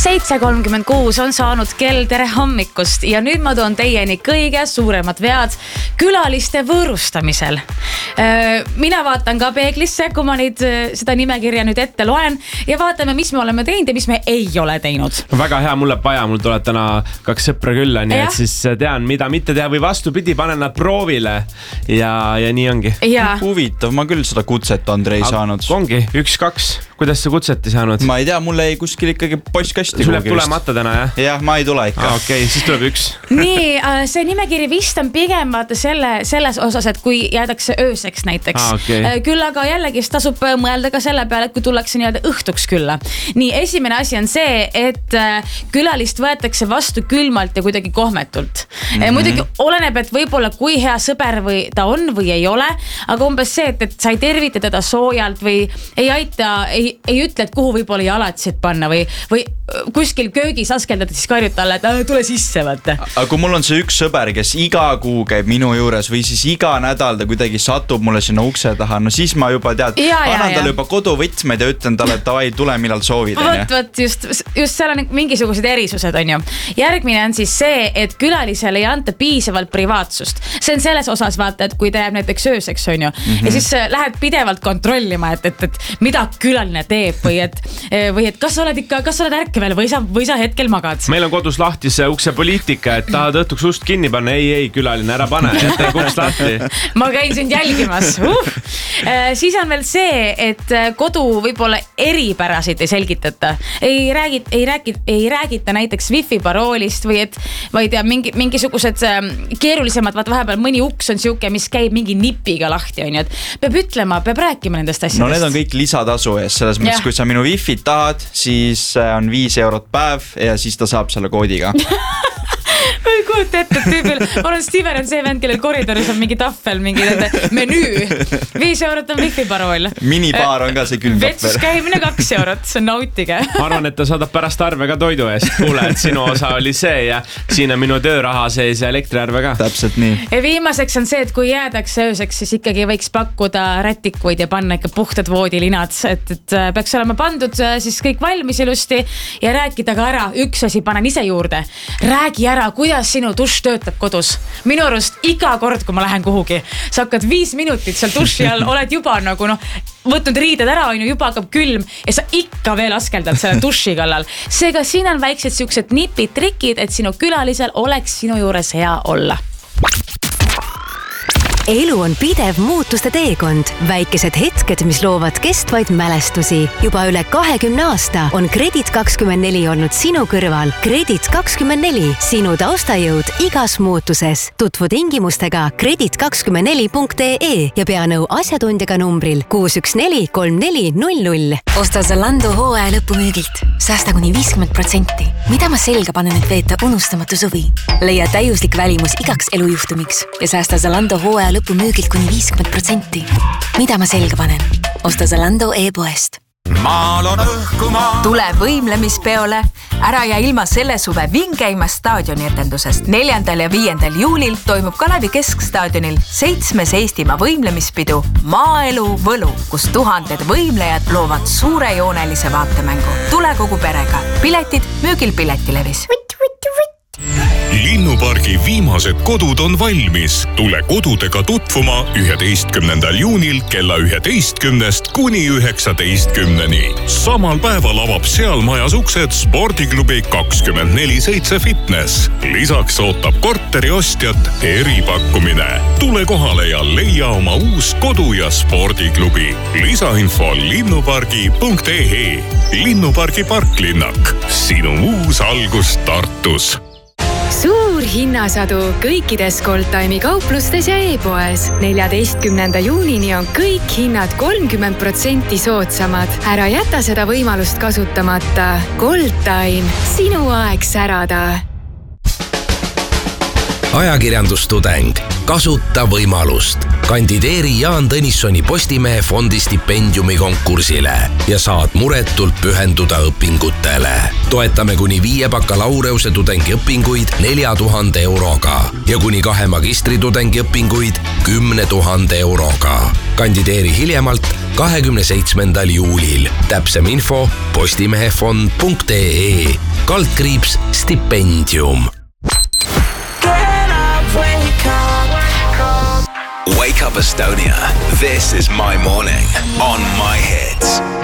7:36 on saanud kell, tere hommikust ja nüüd ma toon teieni kõige suuremad vead külaliste võõrustamisel. Mina vaatan ka peeglisse, kui ma seda nimekirja nüüd ette loen ja vaatame, mis me oleme teinud ja mis me ei ole teinud. Väga hea, mulle vaja, mul tuleb täna 2 sõpra külla, nii et siis tean, mida mitte teha või vastupidi, panen nad proovile ja nii ongi. Huvitav, ma küll seda kutset Andrei saanud. Ongi, 1-2, kuidas sa kutseti saanud? Ma ei tea, mulle ei kuskil ikkagi postkasti. Sul jääb tulemata täna, jah? Jah, ma ei tule ikka. Okei, siis tuleb 1. Nii, see nimekiri vist on pigem vaata selles osas, et kui jäädakse ööseks näiteks. Küll aga jällegi tasub mõelda ka selle peale, et kui tullakse nii-öelda õhtuks külla. Nii, esimene asi on see, et külalist võetakse vastu külmalt ja kuidagi kohmetult. Muidugi oleneb, et võib-olla kui hea sõber või ta on või ei ole, aga umbes see, et sa ei tervita teda soojalt või ei aita, ei ütle, et kuhu võib-olla jalatsid panna või kuskil köögis askeldad siis karjud talle, et tule sisse, vaata. Aga kui mul on see üks sõber, kes iga kuu käib minu juures või siis iga nädal ta kuidagi satub mulle sinna ukse taha, no siis ma juba tead, annan talle juba koduvõtmed ja ütlen talle, et davai, tule millal soovid. Võt, just seal on mingisugused erisused, on ju. Järgmine on siis see, et külalisele ei anta piisavalt privaatsust. See on selles osas, vaata, et kui ta jääb näiteks ööseks, on ju. Ja siis lähed pidevalt kontrollima, et mida külaline teeb või et kas oled ärkevel või sa hetkel magad. Meil on kodus lahti see ukse poliitika, et tahad õhtuks ust kinni panna. Ei, külaline, ära pane, jätta uks lahti. Ma käin sind jälgimas. Siis on veel see, et kodu võib-olla eripärasid ei selgitata. Ei räägita näiteks wifi paroolist või et ma ei tea, mingisugused keerulisemad, vahepeal mõni uks on siuke, mis käib mingi nipiga lahti, on ju. Peab ütlema, peab rääkima nendest asjadest. No need on kõik lisatasu ees, selles mõttes, kui sa minu wifi tahad, siis on 5 eurot päev ja siis ta saab selle koodiga. Ma ei kujuta ette, et tüübil, Steven on see vend, kellel koridoris on mingi tahvel, mingi menüü. 5 eurot on wifi parool. Minibaar on ka see külmtahvel. Vetsus käimine 2 eurot, see on nautige. Ma arvan, et ta saadab pärast arve ka toidu eest. Kuule, et sinu osa oli see ja siin on minu tööraha sees ja elektriarve ka. Täpselt nii. Ja viimaseks on see, et kui jäädakse ööseks, siis ikkagi võiks pakkuda rätikuid ja panna ikka puhtad voodilinad. Et peaks olema pandud siis kõik valmis ilusti ja rääkida ka ära. Üks asi panen ise juurde. Räägi ära, kuidas sinu dušš töötab kodus. Minu arust iga kord, kui ma lähen kuhugi, sa hakkad 5 minutit seal duši all, oled juba nagu võtnud riided ära, juba hakkab külm ja sa ikka veel askeldad selle duši kallal. Seega siin on väiksed siuksed nipid, trikid, et sinu külalisel oleks sinu juures hea olla. Elu on pidev muutuste teekond. Väikesed hetked, mis loovad kestvaid mälestusi. Juba üle 20 aasta on Kredit24 olnud sinu kõrval. Kredit24, sinu taustajõud igas muutuses. Tutvu tingimustega kredit24.ee ja pea nõu asjatundjaga numbril 614 3400. Osta Zalando hooaja lõpumüügilt. Säästa kuni 50%. Mida ma selga panen, et veeta unustamatu suvi? Leia täiuslik välimus igaks elujuhtumiks ja säästa Zalando hooaja lõpumüügilt kuni 50%. Mida ma selga panen? Osta Zalando e-poest. Maal on õhkuma. Tule võimlemispeole. Ära ja ilma selle suve vingeima staadioni etendusest. 4. ja 5. juulil toimub Kalevi Keskstaadionil 7. Eestimaa võimlemispidu Maaelu Võlu, kus 1000 võimlejad loovad suurejoonelise vaatemängu. Tule kogu perega. Piletid müügil Piletilevis. Linnupargi viimased kodud on valmis. Tule kodudega tutvuma 11. juunil kella 11 kuni 19. Samal päeval avab seal majas uksed spordiklubi 24/7 Fitness. Lisaks ootab korteri ostjat eripakkumine. Tule kohale ja leia oma uus kodu ja spordiklubi. Lisainfo linnupargi.ee. Linnupargi parklinnak. Sinu uus algus Tartus. Suur hinnasadu kõikides Goldtime'i kauplustes ja e-poes. 14. juunini on kõik hinnad 30% soodsamad. Ära jäta seda võimalust kasutamata. Goldtime, sinu aeg särada. Ajakirjandustudeng. Kasuta võimalust. Kandideeri Jaan Tõnissoni Postimehe fondi stipendiumi konkursile ja saad muretult pühenduda õpingutele. Toetame kuni 5 bakalaureuse tudengiõpinguid 4000 euroga ja kuni 2 magistritudengiõpinguid 10 000 euroga. kandideeri hiljemalt 27. juulil. Täpsem info postimehefond.ee /stipendium. Wake up Estonia. This is my morning on My Hits.